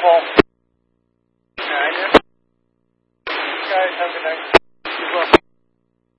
Paul. Guys, have a good night. You're welcome.